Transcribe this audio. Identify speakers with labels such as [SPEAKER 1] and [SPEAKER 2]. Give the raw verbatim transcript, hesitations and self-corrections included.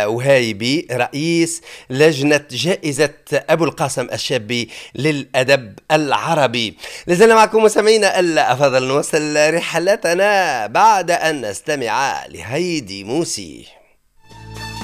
[SPEAKER 1] وهايبي رئيس لجنة جائزة أبو القاسم الشابي للأدب العربي. لازلنا معكم مستمعينا الأفاضل، نواصل رحلتنا بعد أن نستمع لهيدي موسي.